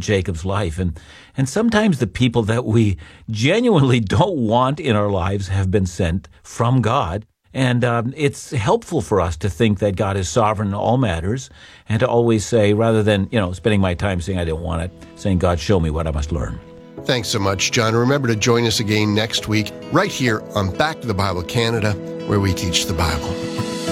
Jacob's life. And sometimes the people that we genuinely don't want in our lives have been sent from God. And it's helpful for us to think that God is sovereign in all matters and to always say, rather than, spending my time saying I didn't want it, saying, God, show me what I must learn. Thanks so much, John. Remember to join us again next week, right here on Back to the Bible Canada, where we teach the Bible.